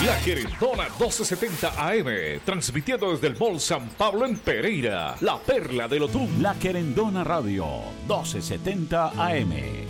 La Querendona 1270 AM, transmitiendo desde el Mall San Pablo en Pereira, la perla del Otún. La Querendona Radio 1270 AM.